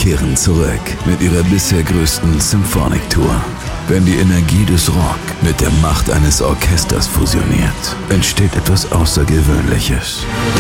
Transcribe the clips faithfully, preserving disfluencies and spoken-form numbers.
kehren zurück mit ihrer bisher größten Symphonic Tour. Wenn die Energie des Rock mit der Macht eines Orchesters fusioniert, entsteht etwas Außergewöhnliches.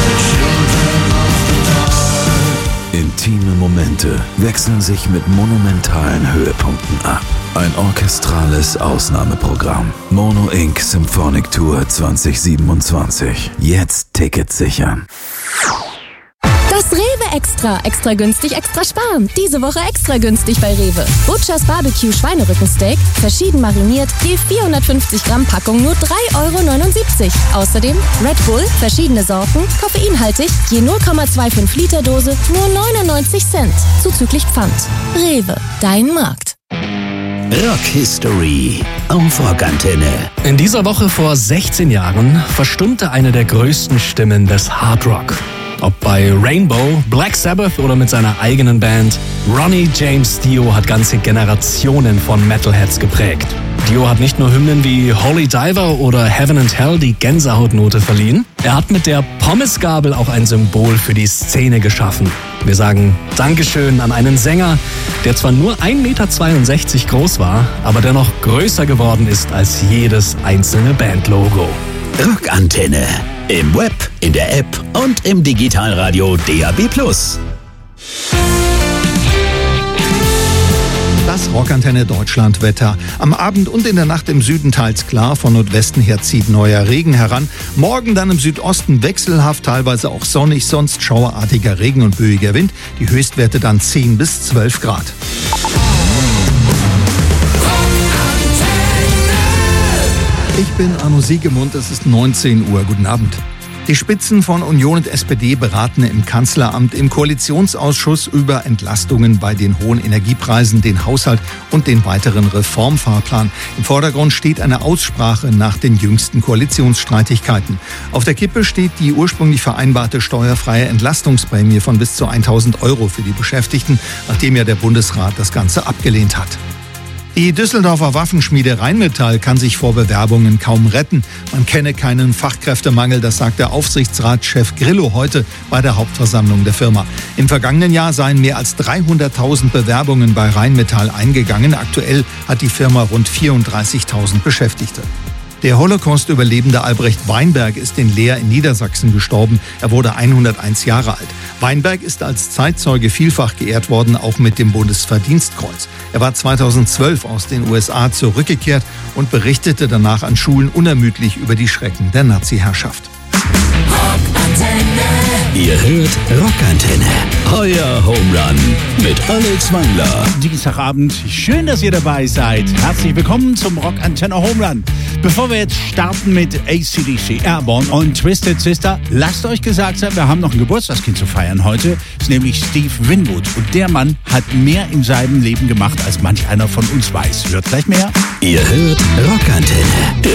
Intime Momente wechseln sich mit monumentalen Höhepunkten ab. Ein orchestrales Ausnahmeprogramm. Mono Incorporated. Symphonic Tour zwanzig siebenundzwanzig. Jetzt Tickets sichern. Das Rewe Extra. Extra günstig, extra sparen. Diese Woche extra günstig bei Rewe. Butchers Barbecue Schweinerückensteak, verschieden mariniert, je vierhundertfünfzig Gramm Packung nur drei Euro neunundsiebzig. Außerdem Red Bull, verschiedene Sorten, koffeinhaltig, je null Komma fünfundzwanzig Liter Dose, nur neunundneunzig Cent. Zuzüglich Pfand. Rewe, dein Markt. Rock History auf Rockantenne. In dieser Woche vor sechzehn Jahren verstummte eine der größten Stimmen des Hard Rock. Ob bei Rainbow, Black Sabbath oder mit seiner eigenen Band, Ronnie James Dio hat ganze Generationen von Metalheads geprägt. Dio hat nicht nur Hymnen wie Holy Diver oder Heaven and Hell die Gänsehautnote verliehen, er hat mit der Pommesgabel auch ein Symbol für die Szene geschaffen. Wir sagen Dankeschön an einen Sänger, der zwar nur ein Meter zweiundsechzig groß war, aber dennoch größer geworden ist als jedes einzelne Bandlogo. Rockantenne. Im Web, in der App und im Digitalradio D A B plus. Das Rockantenne Deutschlandwetter. Am Abend und in der Nacht im Süden teils klar, von Nordwesten her zieht neuer Regen heran. Morgen dann im Südosten wechselhaft, teilweise auch sonnig, sonst schauerartiger Regen und böiger Wind. Die Höchstwerte dann zehn bis zwölf Grad. Ich bin Arno Siegemund, es ist neunzehn Uhr. Guten Abend. Die Spitzen von Union und S P D beraten im Kanzleramt im Koalitionsausschuss über Entlastungen bei den hohen Energiepreisen, den Haushalt und den weiteren Reformfahrplan. Im Vordergrund steht eine Aussprache nach den jüngsten Koalitionsstreitigkeiten. Auf der Kippe steht die ursprünglich vereinbarte steuerfreie Entlastungsprämie von bis zu tausend Euro für die Beschäftigten, nachdem ja der Bundesrat das Ganze abgelehnt hat. Die Düsseldorfer Waffenschmiede Rheinmetall kann sich vor Bewerbungen kaum retten. Man kenne keinen Fachkräftemangel, das sagt der Aufsichtsratschef Grillo heute bei der Hauptversammlung der Firma. Im vergangenen Jahr seien mehr als dreihunderttausend Bewerbungen bei Rheinmetall eingegangen. Aktuell hat die Firma rund vierunddreißigtausend Beschäftigte. Der Holocaust-Überlebende Albrecht Weinberg ist in Leer in Niedersachsen gestorben. Er wurde hunderteins Jahre alt. Weinberg ist als Zeitzeuge vielfach geehrt worden, auch mit dem Bundesverdienstkreuz. Er war zweitausendzwölf aus den U S A zurückgekehrt und berichtete danach an Schulen unermüdlich über die Schrecken der Nazi-Herrschaft. Ihr hört Rockantenne, euer Home Run mit Alex Wangler. Dienstagabend, schön, dass ihr dabei seid. Herzlich willkommen zum Rockantenne Home Run. Bevor wir jetzt starten mit A C D C, Airborne und Twisted Sister, lasst euch gesagt sein, wir haben noch ein Geburtstagskind zu feiern heute. Das ist nämlich Steve Winwood. Und der Mann hat mehr in seinem Leben gemacht, als manch einer von uns weiß. Hört gleich mehr. Ihr hört Rockantenne.